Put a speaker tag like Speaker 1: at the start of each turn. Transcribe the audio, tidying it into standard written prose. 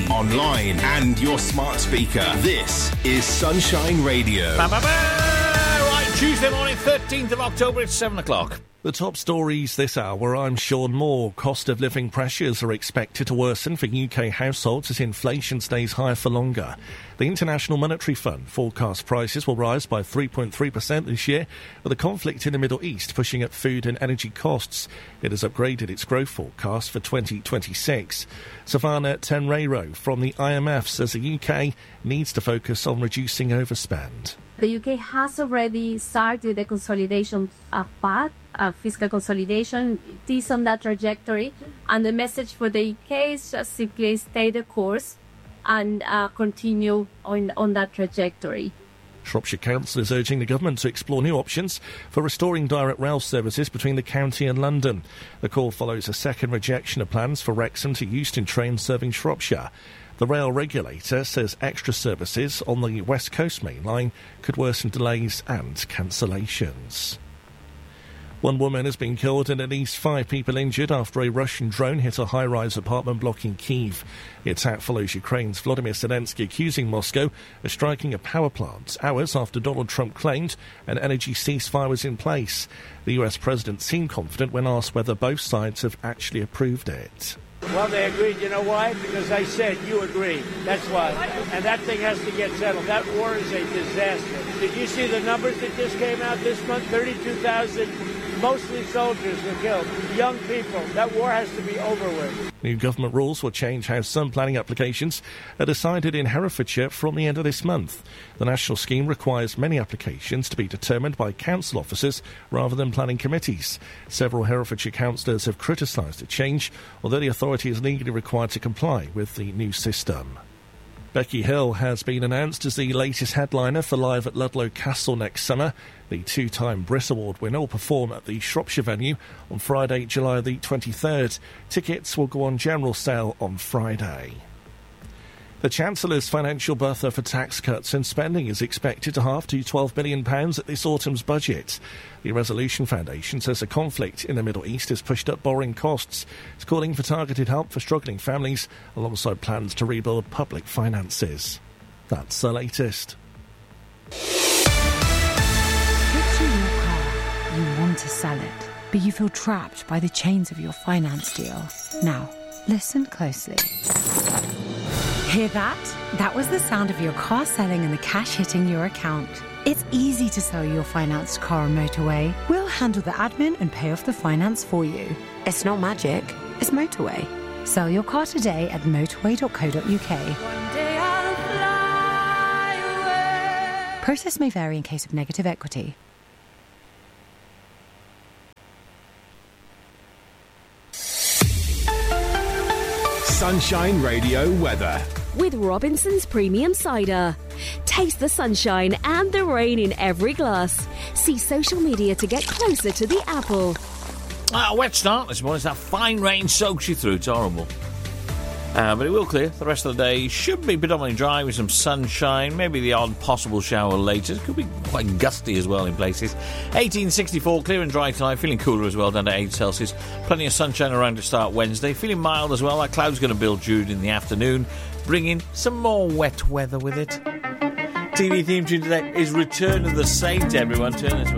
Speaker 1: online and your smart speaker. This is Sunshine Radio.
Speaker 2: Right, Tuesday morning, 13th of October, it's 7 o'clock.
Speaker 3: The top stories this hour, I'm Sean Moore. Cost of living pressures are expected to worsen for UK households as inflation stays higher for longer. The International Monetary Fund forecasts prices will rise by 3.3% this year, with the conflict in the Middle East pushing up food and energy costs. It has upgraded its growth forecast for 2026. Savannah Tenreiro from the IMF says the UK needs to focus on reducing overspend.
Speaker 4: The UK has already started the consolidation path, fiscal consolidation. It is on that trajectory, and the message for the UK is just simply stay the course and continue on that trajectory.
Speaker 3: Shropshire Council is urging the government to explore new options for restoring direct rail services between the county and London. The call follows a second rejection of plans for Wrexham to Euston trains serving Shropshire. The rail regulator says extra services on the West Coast Main Line could worsen delays and cancellations. One woman has been killed and at least 5 people injured after a Russian drone hit a high-rise apartment block in Kyiv. The attack follows Ukraine's Volodymyr Zelensky accusing Moscow of striking a power plant hours after Donald Trump claimed an energy ceasefire was in place. The US president seemed confident when asked whether both sides have actually approved it.
Speaker 5: Well, they agreed. You know why? Because I said you agreed. That's why. And that thing has to get settled. That war is a disaster. Did you see the numbers that just came out this month? 32,000, mostly soldiers were killed. Young people. That war has to be over with.
Speaker 3: New government rules will change how some planning applications are decided in Herefordshire from the end of this month. The national scheme requires many applications to be determined by council officers rather than planning committees. Several Herefordshire councillors have criticised the change, although the authority is legally required to comply with the new system. Becky Hill has been announced as the latest headliner for Live at Ludlow Castle next summer. The two-time Brit Award winner will perform at the Shropshire venue on Friday, July the 23rd. Tickets will go on general sale on Friday. The Chancellor's financial buffer for tax cuts and spending is expected to halve to £12 billion at this autumn's budget. The Resolution Foundation says the conflict in the Middle East has pushed up borrowing costs. It's calling for targeted help for struggling families alongside plans to rebuild public finances. That's the latest.
Speaker 6: Picture your car. You want to sell it, but you feel trapped by the chains of your finance deal. Now, listen closely. Hear that? That was the sound of your car selling and the cash hitting your account. It's easy to sell your financed car on Motorway. We'll handle the admin and pay off the finance for you. It's not magic, it's Motorway. Sell your car today at motorway.co.uk. Process may vary in case of negative equity.
Speaker 1: Sunshine Radio weather.
Speaker 7: With Robinson's Premium Cider. Taste the sunshine and the rain in every glass. See social media to get closer to the apple.
Speaker 2: A wet start this morning. That fine rain soaks you through. It's horrible. But it will clear. The rest of the day should be predominantly dry with some sunshine. Maybe the odd possible shower later. It could be quite gusty as well in places. 1864, clear and dry tonight. Feeling cooler as well, down to 8 Celsius. Plenty of sunshine around to start Wednesday. Feeling mild as well. That cloud's going to build June in the afternoon, bringing some more wet weather with it. TV theme tune today is Return of the Saint, everyone. Turn this one.